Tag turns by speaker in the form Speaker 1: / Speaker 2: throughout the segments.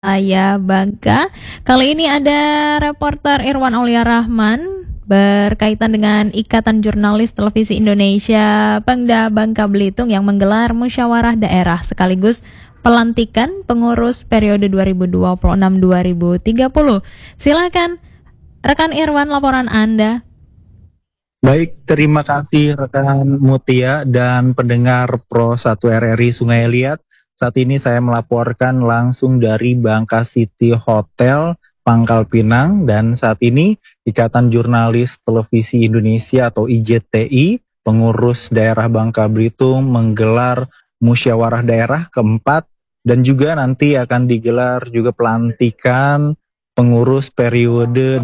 Speaker 1: Saya Bangka. Kali ini ada reporter Irwan Aulia Rahman berkaitan dengan Ikatan Jurnalis Televisi Indonesia Pemda Bangka Belitung yang menggelar musyawarah daerah sekaligus pelantikan pengurus periode 2026-2030. Silakan rekan Irwan, laporan Anda.
Speaker 2: Baik, terima kasih rekan Mutia dan pendengar Pro 1 RRI Sungai Liat. Saat ini saya melaporkan langsung dari Bangka City Hotel, Pangkal Pinang, dan saat ini Ikatan Jurnalis Televisi Indonesia atau IJTI, pengurus daerah Bangka Belitung menggelar musyawarah daerah keempat dan juga nanti akan digelar juga pelantikan pengurus periode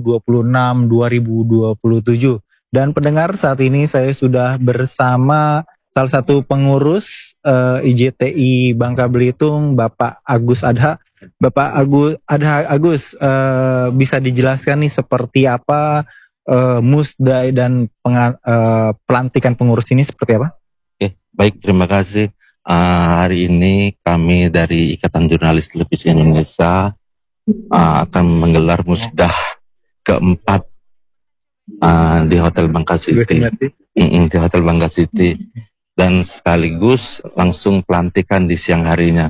Speaker 2: 2026-2027. Dan pendengar, saat ini saya sudah bersama salah satu pengurus IJTI Bangka Belitung, Bapak Agus Adha. Bapak Agus, bisa dijelaskan nih seperti apa musda dan pelantikan pengurus ini seperti apa?
Speaker 3: Oke, baik, terima kasih. Hari ini kami dari Ikatan Jurnalis Televisi Indonesia akan menggelar musdah keempat di Hotel Bangka City, di Hotel Bangka City, dan sekaligus langsung pelantikan di siang harinya.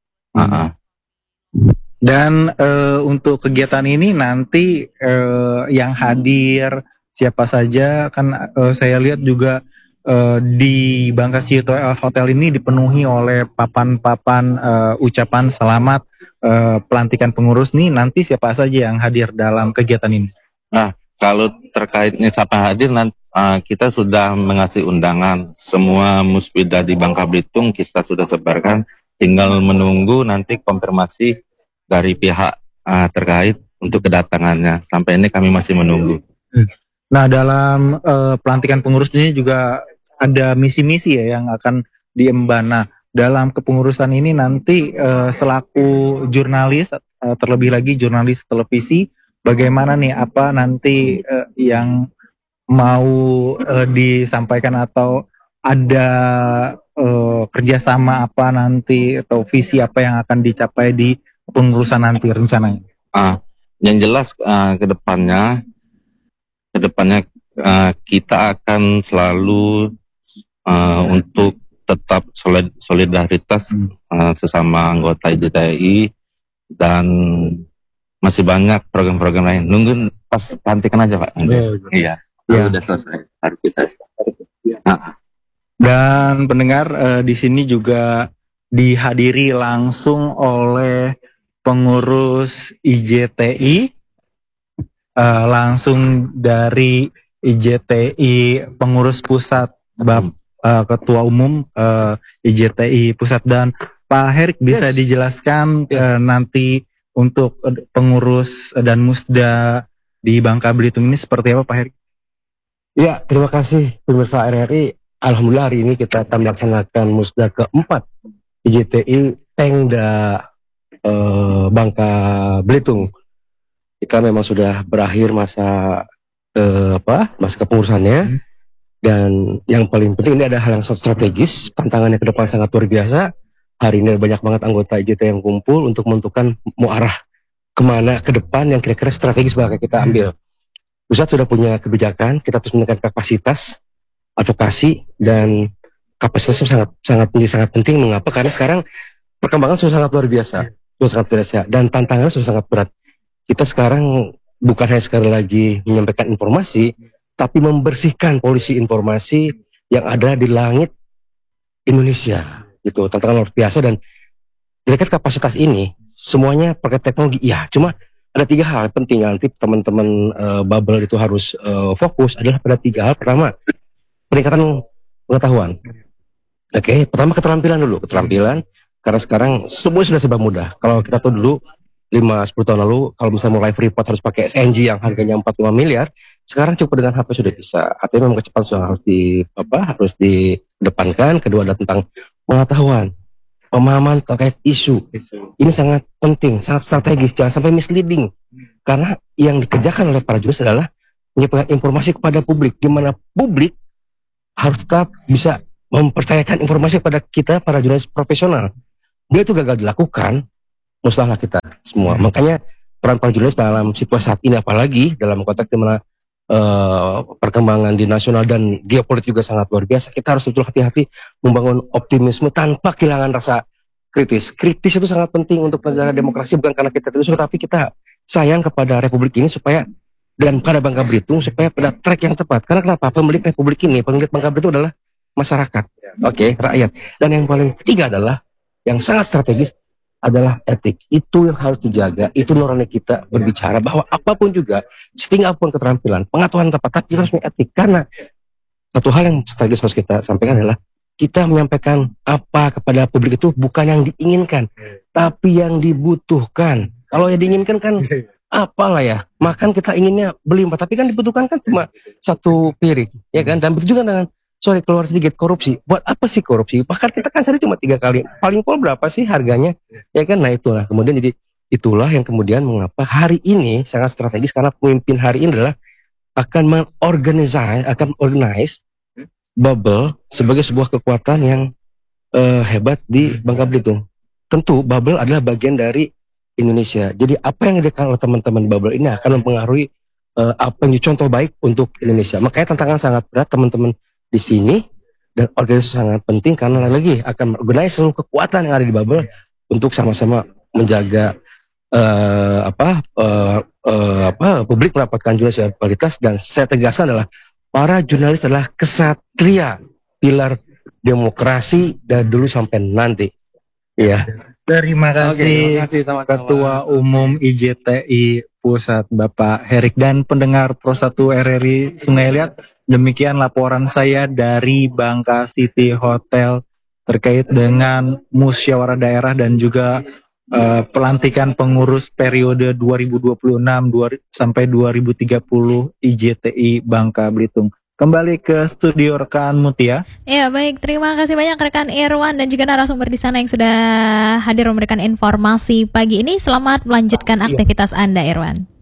Speaker 2: Dan untuk kegiatan ini nanti yang hadir siapa saja, kan saya lihat juga di Bangka City Hotel ini dipenuhi oleh papan-papan ucapan selamat pelantikan pengurus nih. Nanti siapa saja yang hadir dalam kegiatan ini?
Speaker 3: Kalau terkaitnya siapa hadir, kita sudah mengasih undangan semua musbida di Bangka Belitung, kita sudah sebarkan, tinggal menunggu nanti konfirmasi dari pihak terkait untuk kedatangannya. Sampai ini kami masih menunggu.
Speaker 2: Nah, dalam pelantikan pengurus ini juga ada misi-misi ya yang akan diemban. Nah, dalam kepengurusan ini nanti selaku jurnalis, terlebih lagi jurnalis televisi, bagaimana nih, apa nanti yang mau disampaikan atau ada kerjasama apa nanti atau visi apa yang akan dicapai di pengurusan nanti rencananya?
Speaker 3: Yang jelas kedepannya kita akan selalu untuk tetap solidaritas sesama anggota IJTI, dan masih banyak program-program lain. Nunggu pas pelantikan aja, Pak. Iya. Udah selesai.
Speaker 2: Dan pendengar, di sini juga dihadiri langsung oleh pengurus IJTI, langsung dari IJTI pengurus pusat, Ketua Umum IJTI Pusat. Dan Pak Herik, bisa dijelaskan nanti untuk pengurus dan musda di Bangka Belitung ini seperti apa, Pak Herik?
Speaker 4: Ya, terima kasih pemirsa RRI. Alhamdulillah hari ini kita akan melaksanakan musda keempat IJTI Pemda Bangka Belitung. Kita memang sudah berakhir masa kepengurusannya, dan yang paling penting ini ada hal yang strategis, tantangannya ke depan sangat luar biasa. Hari ini banyak banget anggota IJTI yang kumpul untuk menentukan mau arah kemana ke depan yang kira-kira strategis bakal kita ambil. Pusat sudah punya kebijakan, kita terus meningkatkan kapasitas, advokasi, dan kapasitas itu sangat penting. Mengapa? Karena sekarang perkembangan sudah sangat luar biasa, dan tantangannya sudah sangat berat. Kita sekarang bukan hanya sekali lagi menyampaikan informasi, tapi membersihkan polusi informasi yang ada di langit Indonesia. Itu tantangan luar biasa, dan terkait kapasitas ini semuanya pakai teknologi. Ya, cuma ada 3 hal penting yang nanti teman-teman bubble itu harus fokus adalah pada 3 hal. Pertama, peningkatan pengetahuan. Oke, pertama keterampilan dulu, karena sekarang semua sudah serba mudah. Kalau kita tahu dulu 5-10 tahun lalu, kalau misalnya mau live report harus pakai SNG yang harganya 4-5 miliar, sekarang cukup dengan HP sudah bisa. Artinya memang kecepatan sudah harus dikedepankan. Kedua adalah tentang pengetahuan, pemahaman terkait isu. Ini sangat penting, sangat strategis, jangan sampai misleading. Karena yang dikerjakan oleh para jurnalis adalah menyampaikan informasi kepada publik, di mana publik harus tetap bisa mempercayakan informasi kepada kita, para jurnalis profesional. Bila itu gagal dilakukan, musnahlah kita semua. Makanya peran para jurnalis dalam situasi saat ini, apalagi dalam konteks di mana perkembangan di nasional dan geopolitik juga sangat luar biasa, kita harus betul hati-hati membangun optimisme tanpa kehilangan rasa kritis. Kritis itu sangat penting untuk negara demokrasi, bukan karena kita tidak suka, tapi kita sayang kepada republik ini supaya, dan pada Bangka Belitung supaya pada track yang tepat. Karena kenapa? Pemilik republik ini, pemilik Bangka Belitung adalah masyarakat, rakyat. Dan yang paling ketiga adalah, yang sangat strategis adalah etik. Itu yang harus dijaga. Itu nurani kita berbicara bahwa apapun juga, setinggi apapun keterampilan, pengetahuan tepat, tapi kita harus punya etik. Karena satu hal yang strategis harus kita sampaikan adalah kita menyampaikan apa kepada publik itu bukan yang diinginkan, tapi yang dibutuhkan. Kalau yang diinginkan kan apalah ya, makan kita inginnya beli 4, tapi kan dibutuhkan kan cuma 1 piring, ya kan? Dan begitu juga dengan keluar sedikit korupsi. Buat apa sih korupsi? Bahkan kita kan sehari cuma 3 kali. Paling pol berapa sih harganya? Ya kan? Nah itulah. Kemudian jadi itulah yang kemudian mengapa hari ini sangat strategis, karena pemimpin hari ini adalah akan organize bubble sebagai sebuah kekuatan yang hebat di Bangka Belitung. Tentu bubble adalah bagian dari Indonesia. Jadi apa yang dikatakan oleh teman-teman bubble ini akan mempengaruhi apa yang contoh baik untuk Indonesia. Makanya tantangan sangat berat teman-teman di sini, dan organisasi sangat penting karena lagi akan organize seluruh kekuatan yang ada di bubble untuk sama-sama menjaga publik mendapatkan jurnalis yang kualitas. Dan saya tegaskan adalah para jurnalis adalah kesatria, pilar demokrasi dari dulu sampai nanti. Ya.
Speaker 2: Terima kasih, Ketua Umum IJTI Pusat Bapak Herik dan pendengar Pro 1 RRI Sungai Liat. Demikian laporan saya dari Bangka City Hotel terkait dengan musyawarah daerah dan juga pelantikan pengurus periode 2026 sampai 2030 IJTI Bangka Belitung. Kembali ke studio rekan Mutia.
Speaker 1: Ya baik, terima kasih banyak rekan Irwan dan juga narasumber di sana yang sudah hadir memberikan informasi pagi ini. Selamat melanjutkan aktivitas Anda, Irwan.